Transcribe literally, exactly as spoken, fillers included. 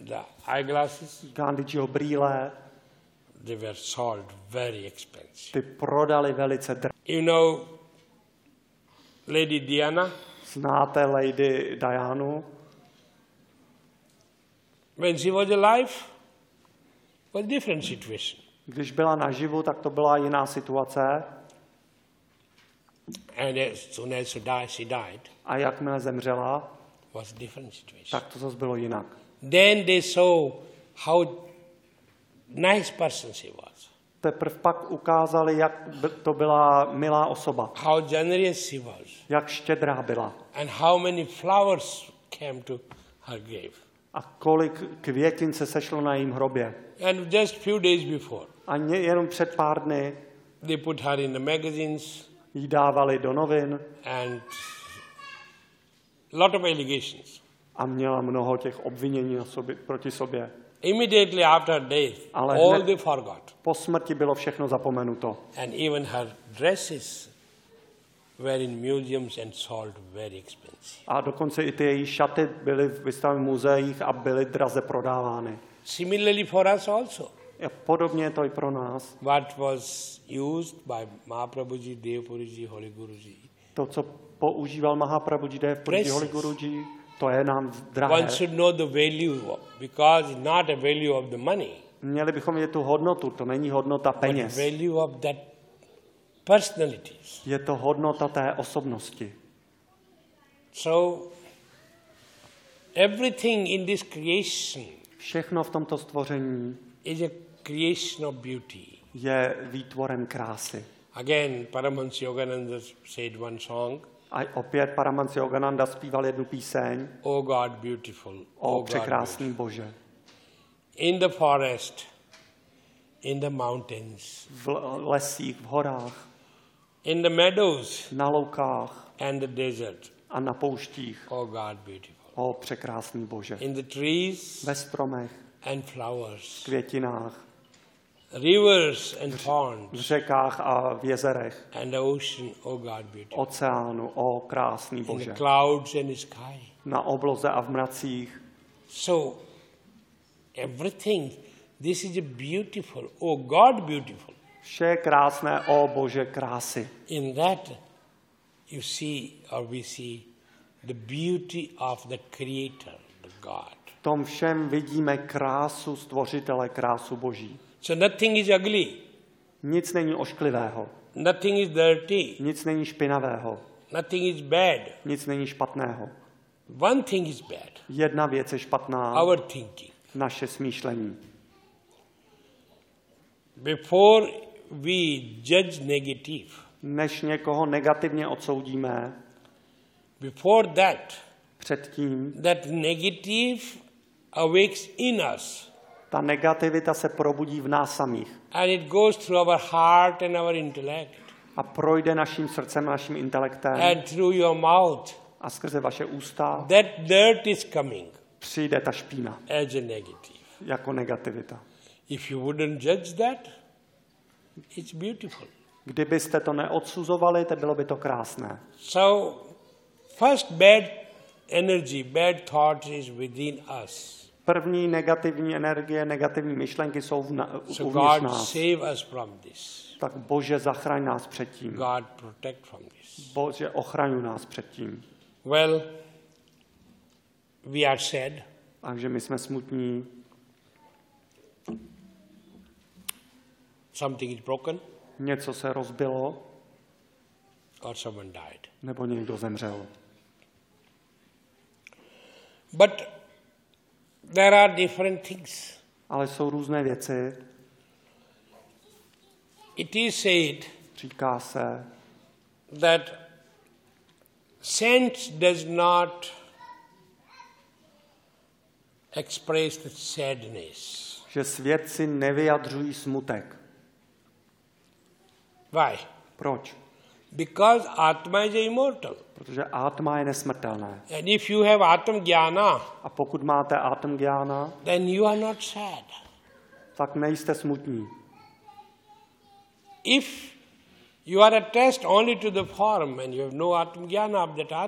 the eyeglasses, Gandhijiho brýle, they were sold very expensive. ty prodali velice draho. You know Lady Diana? Znáte Lady Dianu? When she was alive, was a different situation. Když byla naživu, tak to byla jiná situace. And as soon as she died, she died, A jakmile zemřela, was a different situation. tak to zase bylo jinak. Then they saw how nice person she was, Teprve pak ukázali, jak by- to byla milá osoba, how generous she was, jak štědrá byla and how many flowers came to her grave. a kolik květin se sešlo na jejím hrobě. And just few days before, A ně- jenom před pár dny they put her in the magazines jí dávali do novin and lot of allegations. a měla mnoho těch obvinění na sobě, proti sobě. Immediately after her death, Ale all hned- they forgot. Po smrti bylo všechno zapomenuto. And even her dresses were in museums and sold very expensive. A dokonce i ty její šaty byly vystaveny v muzeích a byly draze prodávány. Similarly for us also. A podobně je to i pro nás. What was used by Mahaprabhuji, Devapuruji, Holy Guruji. To, co používal Mahaprabhuji Dev Precious. Holy Guruji, to je nám drahé. One should know the value of, because it's not a value of the money, Měli bychom vidět tu hodnotu, to není hodnota but peněz. value of that personalities. Je to hodnota té osobnosti. So everything in this creation Všechno v tomto stvoření is a creation of beauty. je výtvorem krásy. Again, Paramahansa Yogananda said one song, A opět Paramahansa Yogananda zpíval jednu píseň O God beautiful, o O God překrásný Bože. beautiful. In the forest, in the mountains, V l- lesích, v horách, in the meadows na loukách and the desert, a na pouštích. O God beautiful. O překrásný Bože. In the trees Ve stromech, and flowers, květinách, rivers and v ponds, řekách a v jezerech, and the ocean, O God beautiful. oceánu, o krásný In the Bože. clouds and the sky. Na obloze a v mracích. So, everything, this is a beautiful, oh God beautiful. Vše je krásné, o Bože krásy. In that, you see, or we see, the beauty of the Creator, the God. V tom všem vidíme krásu stvořitele, krásu Boží. So nothing is ugly, Nic není ošklivého, nothing is dirty, nic není špinavého, nothing is bad. nic není špatného. One thing is bad, Jedna věc je špatná, our thinking. naše smýšlení. Before we judge negative, Než někoho negativně odsoudíme, before that, předtím that negative awakes in us. ta negativita se probudí v nás samých And it goes through our heart and our intellect. a projde naším srdcem, naším intelektem And through your mouth. a skrze vaše ústa That dirt is coming přijde ta špína as a negative. jako negativita. If you wouldn't judge that, it's beautiful. Kdybyste to neodsuzovali, to bylo by to krásné. So, first bad energy, bad thought is within us. První negativní energie, negativní myšlenky jsou v na, So uvnitř God nás. save us from this. Tak Bože, zachraň nás před tím. God protect from this. Bože, ochraňuj nás před tím. Well, we are sad. Takže my jsme smutní, Something is broken něco se rozbilo, or someone died. nebo někdo zemřel. But there are different things. Ale jsou různé věci. It is said Říká se, that sense does not express the sadness. že svědci nevyjadřují smutek. Why? Proč? Because Atma is immortal. Protože átma je nesmrtelné. And if you have Atma Jnana, A pokud máte atom gyána, then you are not sad. tak nejste smutní. If you are attached only to the form and you have no Atma Jnana of that